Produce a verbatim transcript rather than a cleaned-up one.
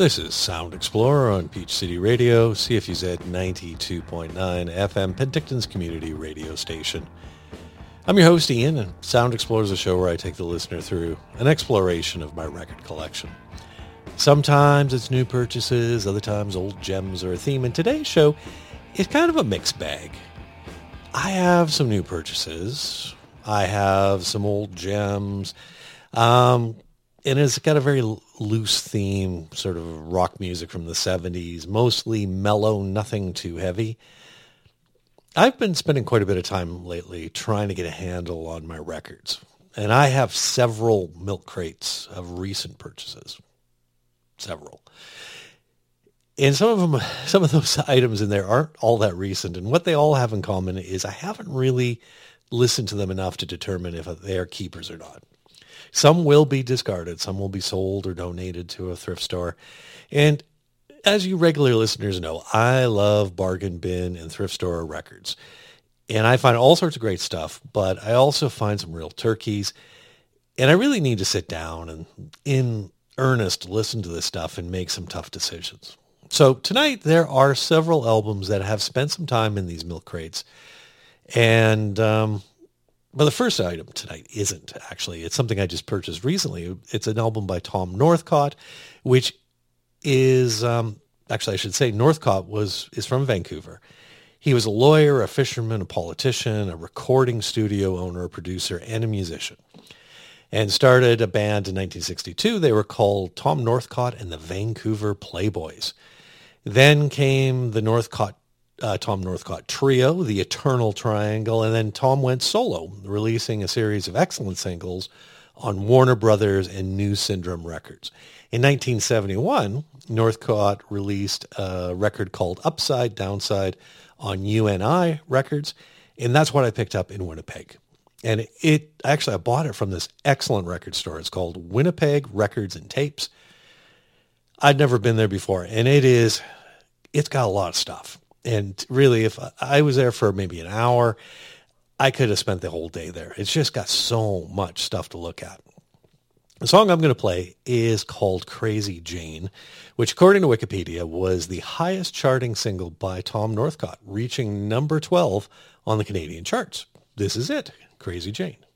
This is Sound Explorer on Peach City Radio, C F U Z ninety-two point nine F M, Penticton's community radio station. I'm your host, Ian, and Sound Explorer is a show where I take the listener through an exploration of my record collection. Sometimes it's new purchases, other times old gems are a theme, and today's show is kind of a mixed bag. I have some new purchases. I have some old gems. Um... And it's got a very loose theme, sort of rock music from the seventies, mostly mellow, nothing too heavy. I've been spending quite a bit of time lately trying to get a handle on my records. And I have several milk crates of recent purchases. Several. And some of them, some of those items in there aren't all that recent. And what they all have in common is I haven't really listened to them enough to determine if they are keepers or not. Some will be discarded. Some will be sold or donated to a thrift store. And as you regular listeners know, I love bargain bin and thrift store records. And I find all sorts of great stuff, but I also find some real turkeys. And I really need to sit down and in earnest listen to this stuff and make some tough decisions. So tonight there are several albums that have spent some time in these milk crates. And, um, Well, the first item tonight isn't actually. It's something I just purchased recently. It's an album by Tom Northcott, which is, um, actually I should say Northcott was is from Vancouver. He was a lawyer, a fisherman, a politician, a recording studio owner, a producer, and a musician. And started a band in nineteen sixty-two. They were called Tom Northcott and the Vancouver Playboys. Then came the Northcott Uh, Tom Northcott Trio, the Eternal Triangle, and then Tom went solo, releasing a series of excellent singles on Warner Brothers and New Syndrome Records. In nineteen seventy-one, Northcott released a record called Upside Downside on U N I Records, and that's what I picked up in Winnipeg. And it actually, I bought it from this excellent record store. It's called Winnipeg Records and Tapes. I'd never been there before, and it is, it's got a lot of stuff. And really, if I was there for maybe an hour, I could have spent the whole day there. It's just got so much stuff to look at. The song I'm going to play is called Crazy Jane, which according to Wikipedia was the highest charting single by Tom Northcott, reaching number twelve on the Canadian charts. This is it, Crazy Jane.